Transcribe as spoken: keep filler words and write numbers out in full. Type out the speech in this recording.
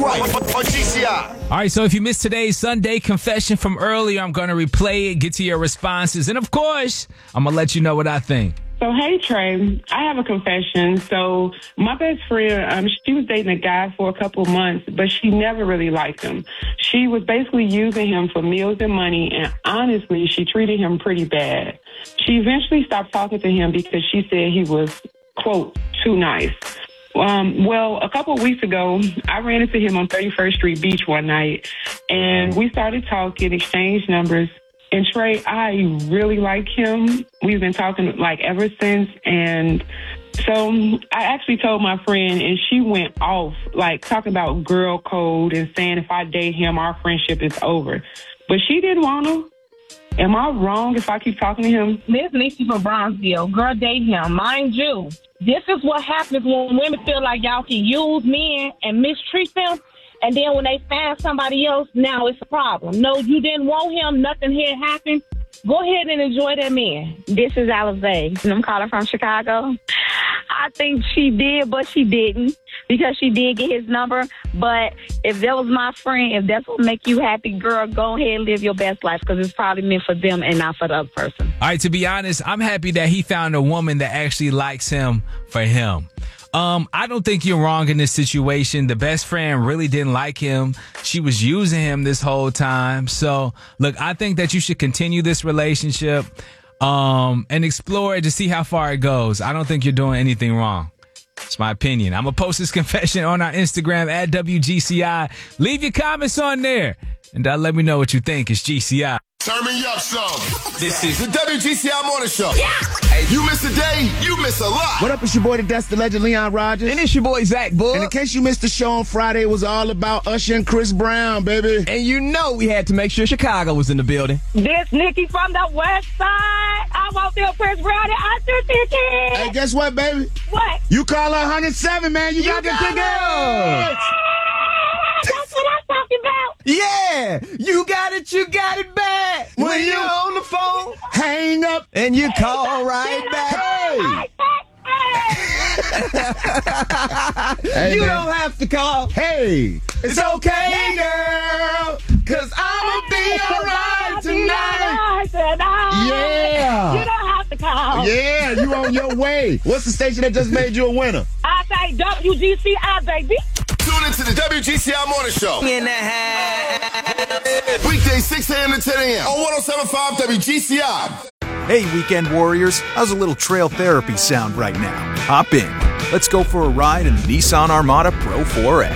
Right on G C I. All right, so if you missed today's Sunday confession from earlier, I'm going to replay it, get to your responses, and of course, I'm going to let you know what I think. So, hey, Trey, I have a confession. So, my best friend, um, she was dating a guy for a couple of months, but she never really liked him. She was basically using him for meals and money, and honestly, she treated him pretty bad. She eventually stopped talking to him because she said he was, quote, too nice. Um, well, a couple of weeks ago, I ran into him on thirty-first Street Beach one night, and we started talking, exchanged numbers. And Trey, I really like him. We've been talking like ever since. And so I actually told my friend, and she went off, like talking about girl code and saying if I date him, our friendship is over. But she didn't want to. Am I wrong if I keep talking to him? Miss Niecy from Bronzeville. Girl, date him. Mind you, this is what happens when women feel like y'all can use men and mistreat them. And then when they find somebody else, now it's a problem. No, you didn't want him. Nothing here happened. Go ahead and enjoy that man. This is Alizé, and I'm calling from Chicago. I think she did, but she didn't, because she did get his number. But if that was my friend, if that's what make you happy, girl, go ahead and live your best life, because it's probably meant for them and not for the other person. All right, to be honest, I'm happy that he found a woman that actually likes him for him. Um, I don't think you're wrong in this situation. The best friend really didn't like him. She was using him this whole time. So, look, I think that you should continue this relationship um, and explore it to see how far it goes. I don't think you're doing anything wrong. It's my opinion. I'm going to post this confession on our Instagram at W G C I. Leave your comments on there, and uh, let me know what you think. It's G C I. Turn me up some. This is the W G C I Morning Show. Yeah. Hey, you miss a day, you miss a lot. What up, it's your boy, the That's the Legend, Leon Rogers. And it's your boy, Zach Bull. And in case you missed the show on Friday, it was all about Usher and Chris Brown, baby. And you know we had to make sure Chicago was in the building. This Nikki from the West Side. I want them Chris Brown and Usher tickets. Hey, guess what, baby? What? You call her one hundred seven, man. You, You got, got the tickets. That's what I'm talking about. Yeah, you got it, you got it back. When, when you're on the phone, hang up, and you call right back. Hey. Hey, you man. don't have to call. Hey, it's okay, girl, cause I'ma be alright tonight. Yeah. You don't have to call. Yeah, you on your way. What's the station that just made you a winner? I say W G C I, baby. Tune into the W G C I Morning Show. In the house. Weekdays six a.m. to ten a.m. on one oh seven point five W G C I. Hey, weekend warriors, how's a little trail therapy sound right now? Hop in. Let's go for a ride in the Nissan Armada Pro four X.